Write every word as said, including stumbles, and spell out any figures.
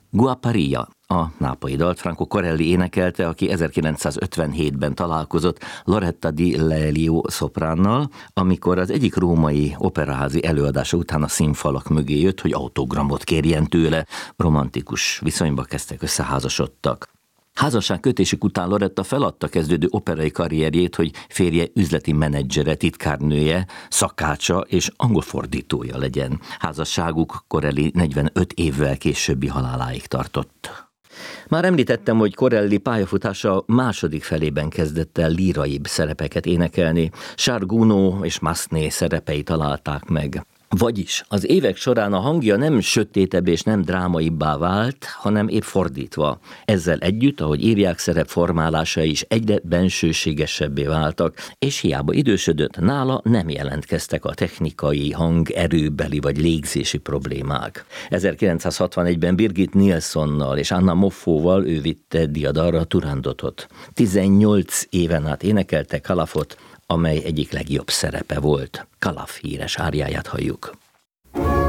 Guapparia, a nápolyi dalt Franco Corelli énekelte, aki ezerkilencszázötvenhétben találkozott Loretta Di Lelio szopránnal, amikor az egyik római operaházi előadása után a színfalak mögé jött, hogy autogramot kérjen tőle. Romantikus viszonyba kezdtek, összeházasodtak. Házasság kötésük után Loretta feladta kezdődő operai karrierjét, hogy férje üzleti menedzsere, titkárnője, szakácsa és angol fordítója legyen. Házasságuk Corelli negyvenöt évvel későbbi haláláig tartott. Már említettem, hogy Corelli pályafutása második felében kezdett el líraibb szerepeket énekelni. Charles Gounod és Massenet szerepei találták meg. Vagyis az évek során a hangja nem sötétebb és nem drámaibbá vált, hanem épp fordítva. Ezzel együtt, ahogy írják, szerepformálásai is egyre bensőségesebbé váltak, és hiába idősödött, nála nem jelentkeztek a technikai, hangerőbeli vagy légzési problémák. ezerkilencszázhatvanegyben Birgit Nilssonnal és Anna Moffóval ő vitte diadalra Turandotot. tizennyolc éven át énekelte Calafot, amely egyik legjobb szerepe volt. Calaf híres áriáját halljuk.